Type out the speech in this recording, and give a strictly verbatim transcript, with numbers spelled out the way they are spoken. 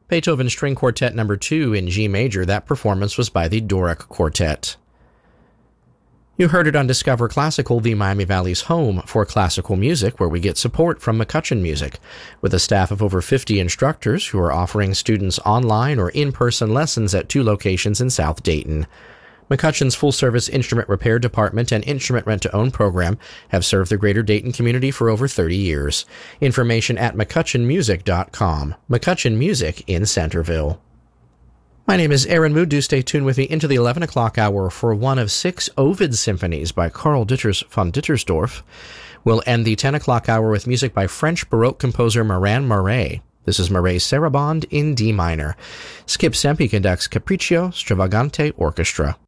Beethoven String Quartet number two in G major. That performance was by the Doric Quartet. You heard it on Discover Classical, the Miami Valley's home for classical music, where we get support from McCutcheon Music, with a staff of over fifty instructors who are offering students online or in-person lessons at two locations in South Dayton. McCutcheon's full-service instrument repair department and instrument rent-to-own program have served the greater Dayton community for over thirty years. Information at mccutcheon music dot com. McCutcheon Music in Centerville. My name is Aaron Mood. Do stay tuned with me into the eleven o'clock hour for one of six Ovid symphonies by Karl Ditters von Dittersdorf. We'll end the ten o'clock hour with music by French Baroque composer Morin Mouret. This is Mouret's Sarabande in D minor. Skip Sempe conducts Capriccio Stravagante Orchestra.